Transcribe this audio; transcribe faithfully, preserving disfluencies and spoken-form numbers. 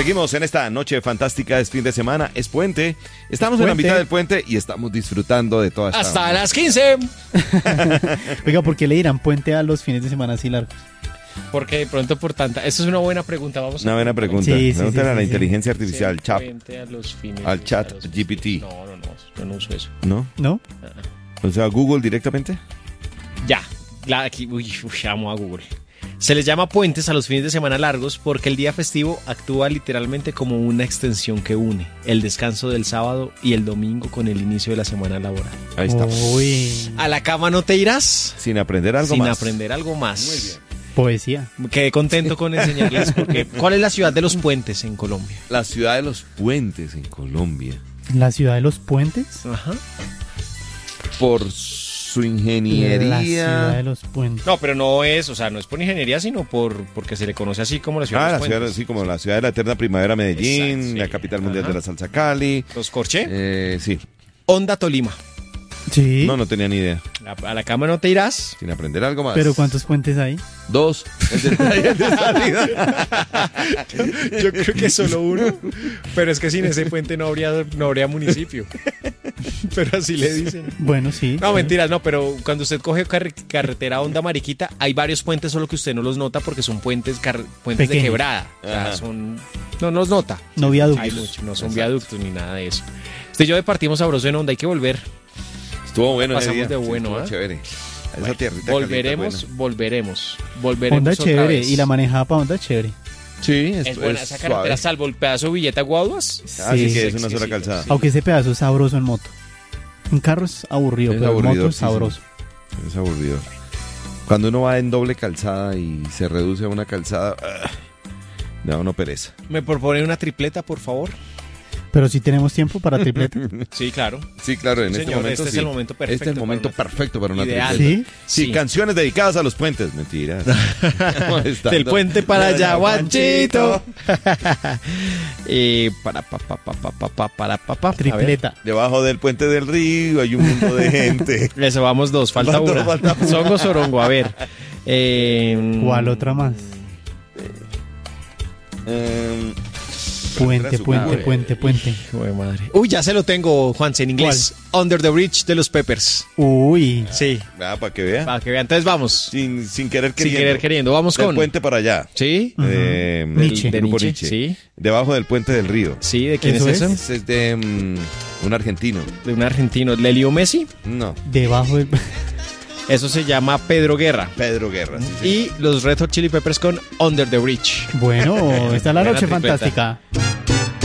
Seguimos en esta noche fantástica, es fin de semana, es puente. Estamos Puente. en la mitad del puente y estamos disfrutando de toda esta... Hasta las quince. Oiga, ¿por qué le dirán puente a los fines de semana así largos? Porque de pronto por tanta... Esta es una buena pregunta. Vamos a Una buena pregunta. Sí, sí, Pregúntale sí, a la sí, inteligencia artificial, Sí, chat, puente a los fines al de- chat a los- G P T. No, no, no, yo no uso eso. ¿No? ¿No? O sea, Google directamente. Ya, la, aquí, uy, uy, amo a Google. Se les llama puentes a los fines de semana largos porque el día festivo actúa literalmente como una extensión que une el descanso del sábado y el domingo con el inicio de la semana laboral. Ahí está. Uy, ¿A la cama no te irás? Sin aprender algo Sin más. aprender algo más. Muy bien. poesía. Quedé contento con enseñarles porque ¿cuál es la ciudad de los puentes en Colombia? La ciudad de los puentes en Colombia. ¿La ciudad de los puentes? Ajá. Por su La ciudad de ingeniería. los puentes. No, pero no es, o sea, no es por ingeniería, sino por porque se le conoce así como la ciudad Ah, de la los ciudad, puentes. así como la ciudad de la eterna primavera Medellín, Exacto, sí. la capital mundial Ajá. de la salsa Cali. Los Corché. Eh, sí. Honda Tolima. Sí. No, no tenía ni idea. A, a la cama no te irás. Sin aprender algo más. ¿Pero cuántos puentes hay? Dos. El de entrada y el de salida. Yo creo que solo uno. Pero es que sin ese puente no habría, no habría municipio. Pero así le dicen. Bueno, sí. No, mentiras, no, pero cuando usted coge carre- carretera Honda Mariquita, hay varios puentes, solo que usted no los nota porque son puentes, car- puentes de Pequeños. quebrada. O sea, Ajá. son. No los nota. No viaductos. Hay mucho, no son Exacto. viaductos ni nada de eso. Usted y yo partimos sabroso en Honda, hay que volver. Estuvo bueno ese Pasamos día. de bueno, estuvo ¿ah? chévere. Esa Bueno, tierrita volveremos, caliente, volveremos, volveremos. Honda otra chévere. vez. Y la manejada para Honda chévere. bueno. Sí, es, Es buena es esa suave. carretera, salvo el pedazo de Villeta Guaduas. Así Sí. que es una Sí, sola sí, calzada. sí. Aunque ese pedazo es sabroso en moto. Un carro es aburrido, Es pero en moto aburrido, es sí, sabroso. Es aburrido. Cuando uno va en doble calzada y se reduce a una calzada, ah, da uno pereza. ¿Me propone una tripleta, por favor? Pero si tenemos tiempo para tripleta. Sí, claro. Sí, claro, en Sí, este señor, momento este es sí. el momento perfecto Este es el para momento una- perfecto para una Ideal. tripleta. ¿Sí? Sí, Sí. canciones dedicadas a los puentes. Mentiras. Del puente para allá, Guanchito. Eh, para pa pa pa pa pa pa para pa pa. A ver. Tripleta. Debajo del puente del río hay un mundo de gente. Eso vamos dos, falta Falta- una. falta una. Songo Sorongo, a ver. Eh, ¿Cuál otra más? Em, Puente, su puente, madre. puente, puente. hijo de madre. Uy, ya se lo tengo, Juanse, en inglés. Under the Bridge de los Peppers. Uy. Sí, ah, para que vea. para que vean. Entonces vamos. Sin, sin querer Sin queriendo. querer queriendo. Vamos Del con. puente para allá. ¿Sí? De, Ujú. del Nietzsche. grupo De Nietzsche. Nietzsche, sí. Debajo del puente del río. Sí, ¿de quién ¿Eso es eso? es? Ese es de mm, un argentino. De un argentino. ¿Lelio Messi? No, Debajo del... Eso se llama Pedro Guerra. Pedro Guerra. sí, sí. Y los Red Hot Chili Peppers con Under the Bridge. Bueno, está la Buena noche tripleta. fantástica.